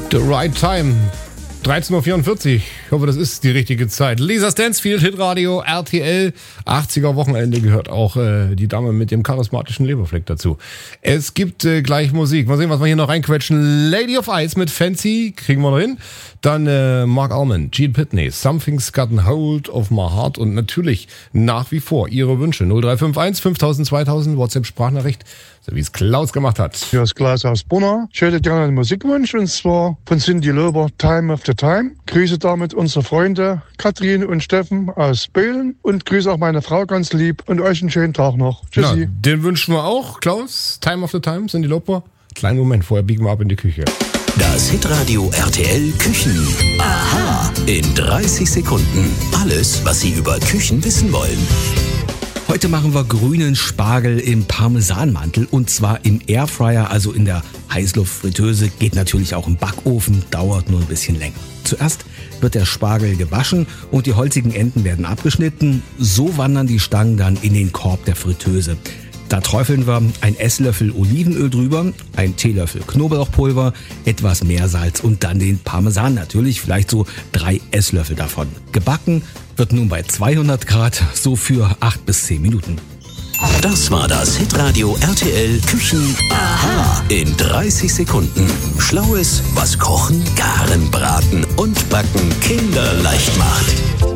The Right Time. 13.44 Uhr. Ich hoffe, das ist die richtige Zeit. Lisa Stansfield, Hitradio, RTL. 80er Wochenende gehört auch die Dame mit dem charismatischen Leberfleck dazu. Es gibt gleich Musik. Mal sehen, was wir hier noch reinquetschen. Lady of Ice mit Fancy. Kriegen wir noch hin. Dann Mark Almond, Gene Pitney, Something's Gotten Hold of My Heart. Und natürlich nach wie vor Ihre Wünsche. 0351 5000 2000 WhatsApp-Sprachnachricht. So wie es Klaus gemacht hat. Hier ist Klaus aus Brunner. Ich hätte gerne einen Musikwunsch und zwar von Cyndi Lauper, Time After Time. Grüße damit unsere Freunde Katrin und Steffen aus Böhlen und grüße auch meine Frau ganz lieb und euch einen schönen Tag noch. Tschüssi. Na, den wünschen wir auch, Klaus. Time After Time, Cyndi Lauper. Kleinen Moment, vorher biegen wir ab in die Küche. Das Hitradio RTL Küchen. Aha. In 30 Sekunden. Alles, was Sie über Küchen wissen wollen. Heute machen wir grünen Spargel im Parmesanmantel und zwar im Airfryer, also in der Heißluftfritteuse. Geht natürlich auch im Backofen, dauert nur ein bisschen länger. Zuerst wird der Spargel gewaschen und die holzigen Enden werden abgeschnitten. So wandern die Stangen dann in den Korb der Fritteuse. Da träufeln wir ein Esslöffel Olivenöl drüber, ein Teelöffel Knoblauchpulver, etwas Meersalz und dann den Parmesan natürlich, vielleicht so 3 Esslöffel davon. Gebacken wird nun bei 200 Grad so für 8 bis 10 Minuten. Das war das Hitradio RTL Küchen. Aha. In 30 Sekunden. Schlaues, was Kochen, Garen, Braten und Backen kinderleicht macht.